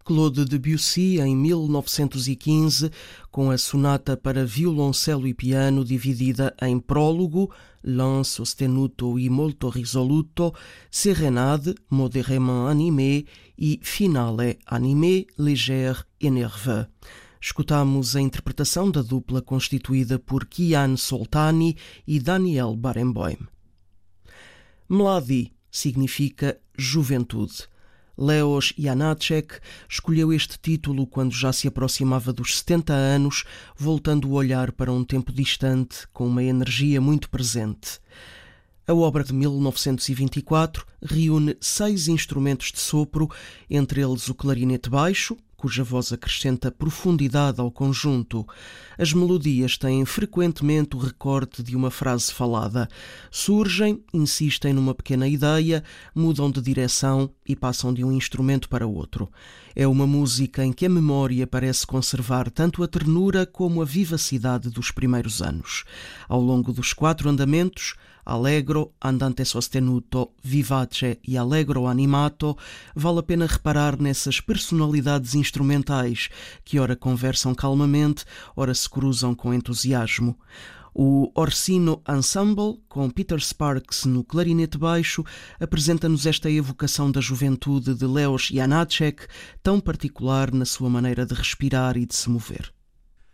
Claude Debussy, em 1915, com a sonata para violoncelo e piano dividida em prólogo, lent sostenuto e molto risoluto, sérénade, modérément animée e finale animé, légère et nerveux. Escutamos a interpretação da dupla constituída por Kian Soltani e Daniel Barenboim. Mladi significa juventude. Leos Janáček escolheu este título quando já se aproximava dos 70 anos, voltando o olhar para um tempo distante, com uma energia muito presente. A obra de 1924 reúne 6 instrumentos de sopro, entre eles o clarinete baixo, cuja voz acrescenta profundidade ao conjunto. As melodias têm frequentemente o recorte de uma frase falada. Surgem, insistem numa pequena ideia, mudam de direção e passam de um instrumento para outro. É uma música em que a memória parece conservar tanto a ternura como a vivacidade dos primeiros anos. Ao longo dos 4 andamentos, Allegro, andante sostenuto, vivace e allegro animato, vale a pena reparar nessas personalidades instrumentais que ora conversam calmamente, ora se cruzam com entusiasmo. O Orsino Ensemble, com Peter Sparks no clarinete baixo, apresenta-nos esta evocação da juventude de Leos Janáček, tão particular na sua maneira de respirar e de se mover.